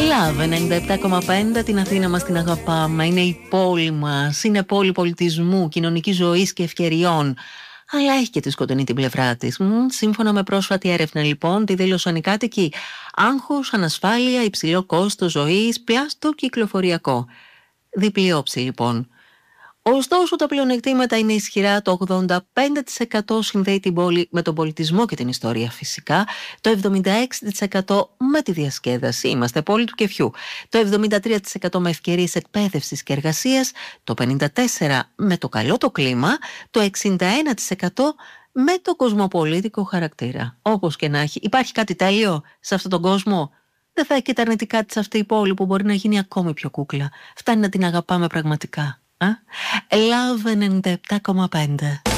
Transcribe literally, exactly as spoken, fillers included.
Love ενενήντα επτά κόμμα πέντε, την Αθήνα μας την αγαπάμε, είναι η πόλη μας, είναι πόλη πολιτισμού, κοινωνικής ζωής και ευκαιριών. Αλλά έχει και τη σκοτεινή την πλευρά της. Μ, σύμφωνα με πρόσφατη έρευνα, λοιπόν, τη δήλωσαν οι κάτοικοι: άγχος, ανασφάλεια, υψηλό κόστος ζωής, πλάστο κυκλοφοριακό. Διπλή όψη, λοιπόν. Ωστόσο, τα πλεονεκτήματα είναι ισχυρά. Το ογδόντα πέντε τοις εκατό συνδέει την πόλη με τον πολιτισμό και την ιστορία, φυσικά. Το εβδομήντα έξι τοις εκατό με τη διασκέδαση. Είμαστε πόλη του κεφιού. Το εβδομήντα τρία τοις εκατό με ευκαιρίες εκπαίδευσης και εργασίας. Το πενήντα τέσσερα τοις εκατό με το καλό το κλίμα. Το εξήντα ένα τοις εκατό με το κοσμοπολίτικο χαρακτήρα. Όπως και να έχει, υπάρχει κάτι τέλειο σε αυτόν τον κόσμο? Δεν θα έχει και τα αρνητικά της αυτή η πόλη που μπορεί να γίνει ακόμη πιο κούκλα? Φτάνει να την αγαπάμε πραγματικά. Love ενενήντα επτά κόμμα πέντε.